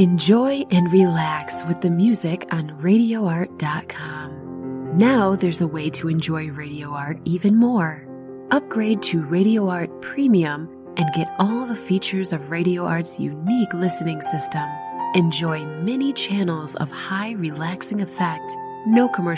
Enjoy and relax with the music on RadioArt.com. Now there's a way to enjoy Radio Art even more. Upgrade to Radio Art Premium and get all the features of Radio Art's unique listening system. Enjoy many channels of high relaxing effect, no commercial